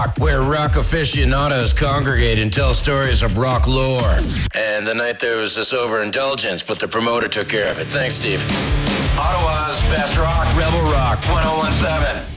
where rock aficionados congregate and tell stories of rock lore. And the night there was this overindulgence, but the promoter took care of it. Thanks, Steve. Ottawa's best rock, Rebel Rock 1017.